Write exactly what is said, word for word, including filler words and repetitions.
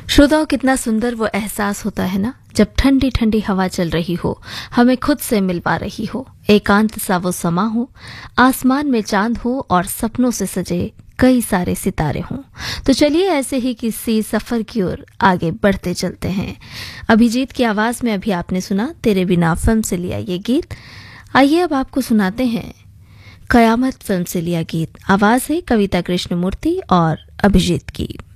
श्रोताओं, कितना सुंदर वो एहसास होता है ना, जब ठंडी ठंडी हवा चल रही हो, हमें खुद से मिलवा रही हो, एकांत सा वो समा हो, आसमान में चांद हो और सपनों से सजे कई सारे सितारे हों। तो चलिए ऐसे ही किसी सफर की ओर आगे बढ़ते चलते हैं। अभिजीत की आवाज में अभी आपने सुना तेरे बिना फिल्म से लिया ये गीत। आइए अब आपको सुनाते हैं कयामत फिल्म से लिया गीत। आवाज है कविता कृष्णमूर्ति और अभिजीत की।